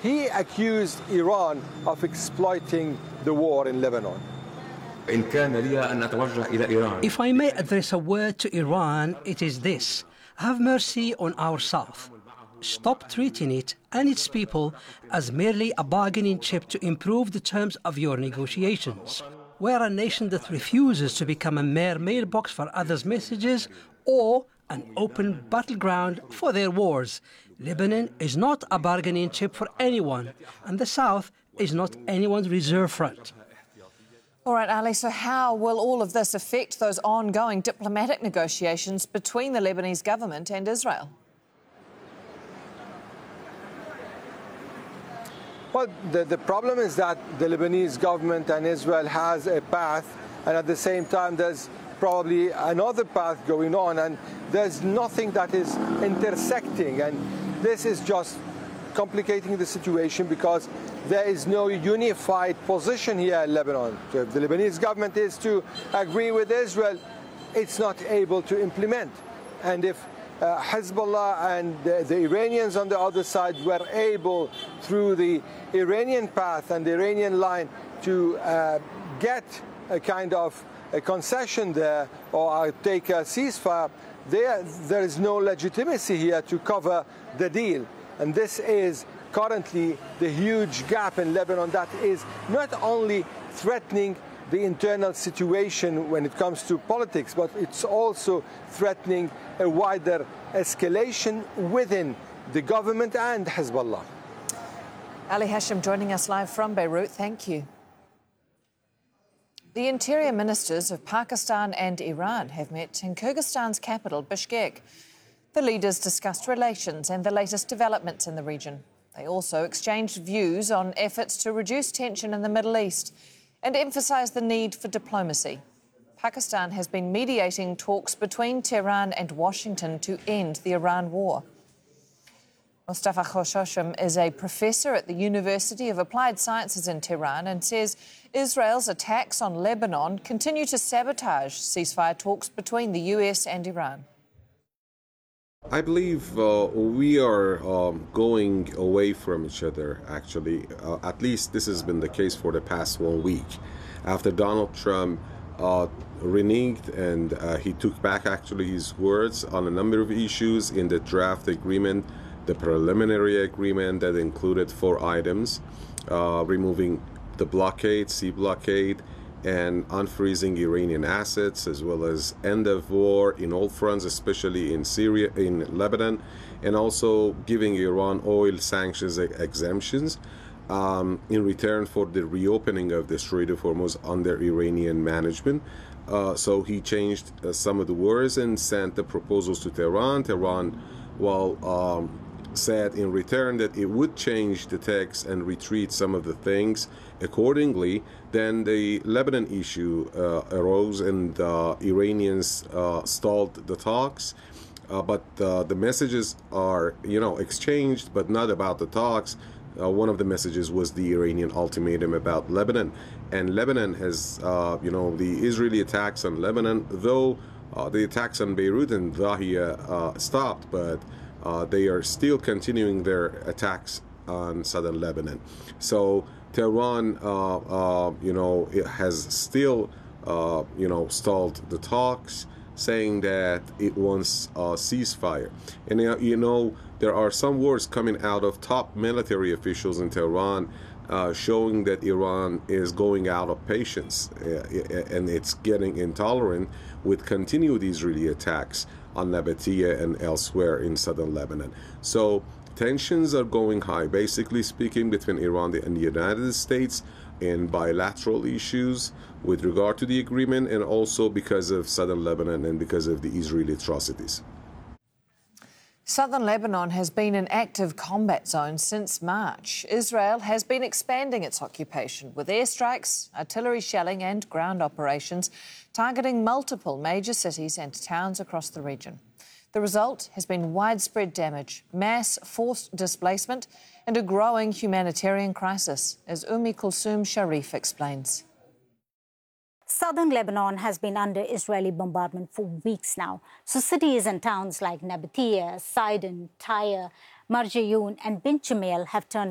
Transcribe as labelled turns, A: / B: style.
A: he accused Iran of exploiting the war in Lebanon.
B: If I may address a word to Iran, it is this: have mercy on our South. Stop treating it and its people as merely a bargaining chip to improve the terms of your negotiations. We're a nation that refuses to become a mere mailbox for others' messages or an open battleground for their wars. Lebanon is not a bargaining chip for anyone, and the South is not anyone's reserve front.
C: All right, Ali, so how will all of this affect those ongoing diplomatic negotiations between the Lebanese government and Israel?
A: Well, the problem is that the Lebanese government and Israel has a path, and at the same time there's probably another path going on, and there's nothing that is intersecting, and this is just complicating the situation because there is no unified position here in Lebanon. So if the Lebanese government is to agree with Israel, it's not able to implement. And if Hezbollah and the Iranians on the other side were able, through the Iranian path and the Iranian line, to get a kind of a concession there or take a ceasefire, there is no legitimacy here to cover the deal. And this is currently the huge gap in Lebanon that is not only threatening the internal situation when it comes to politics, but it's also threatening a wider escalation within the government and Hezbollah.
C: Ali Hashim joining us live from Beirut. Thank you. The interior ministers of Pakistan and Iran have met in Kyrgyzstan's capital, Bishkek. The leaders discussed relations and the latest developments in the region. They also exchanged views on efforts to reduce tension in the Middle East and emphasised the need for diplomacy. Pakistan has been mediating talks between Tehran and Washington to end the Iran war. Mustafa Khoshosham is a professor at the University of Applied Sciences in Tehran and says Israel's attacks on Lebanon continue to sabotage ceasefire talks between the US and Iran.
D: I believe we are going away from each other, actually. At least this has been the case for the past 1 week. After Donald Trump reneged and he took back actually his words on a number of issues in the draft agreement, the preliminary agreement that included 4 items, removing the blockade, sea blockade, and unfreezing Iranian assets, as well as end of war in all fronts, especially in Syria, in Lebanon, and also giving Iran oil sanctions exemptions in return for the reopening of the Strait of Hormuz under Iranian management. So he changed some of the words and sent the proposals to Tehran. Tehran, said in return that it would change the text and retreat some of the things accordingly. Then the Lebanon issue arose, and Iranians stalled the talks. But the messages are, exchanged, but not about the talks. One of the messages was the Iranian ultimatum about Lebanon. And Lebanon has, the Israeli attacks on Lebanon, though the attacks on Beirut and Dahia stopped, but they are still continuing their attacks on southern Lebanon. So Tehran, it has still, stalled the talks, saying that it wants a ceasefire. And, there are some words coming out of top military officials in Tehran showing that Iran is going out of patience and it's getting intolerant with continued Israeli attacks on Nabatea and elsewhere in southern Lebanon. So tensions are going high, basically speaking, between Iran and the United States in bilateral issues with regard to the agreement, and also because of southern Lebanon and because of the Israeli atrocities.
C: Southern Lebanon has been an active combat zone since March. Israel has been expanding its occupation with airstrikes, artillery shelling and ground operations targeting multiple major cities and towns across the region. The result has been widespread damage, mass forced displacement and a growing humanitarian crisis, as Umi Kulsum Sharif explains.
E: Southern Lebanon has been under Israeli bombardment for weeks now. So cities and towns like Nabatea, Sidon, Tyre, Marjayoun and Bint Jamail have turned